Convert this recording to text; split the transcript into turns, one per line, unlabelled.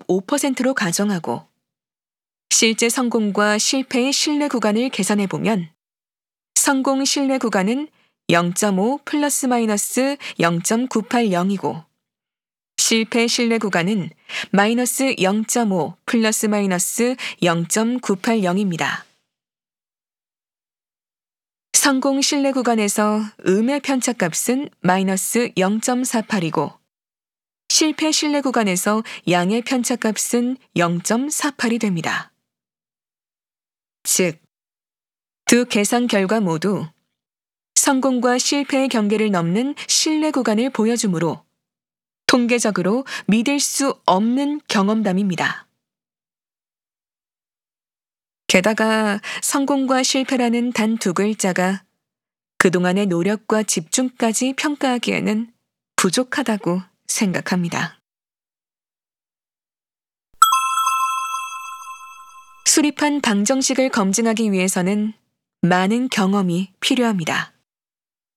95%로 가정하고 실제 성공과 실패의 신뢰 구간을 계산해보면 성공 신뢰 구간은 0.5 플러스 마이너스 0.980이고 실패 신뢰 구간은 마이너스 0.5 플러스 마이너스 0.980입니다. 성공 신뢰 구간에서 음의 편차값은 마이너스 0.48이고 실패 신뢰 구간에서 양의 편차값은 0.48이 됩니다. 즉, 두 계산 결과 모두 성공과 실패의 경계를 넘는 신뢰 구간을 보여주므로 통계적으로 믿을 수 없는 경험담입니다. 게다가 성공과 실패라는 단 두 글자가 그동안의 노력과 집중까지 평가하기에는 부족하다고 생각합니다. 수립한 방정식을 검증하기 위해서는 많은 경험이 필요합니다.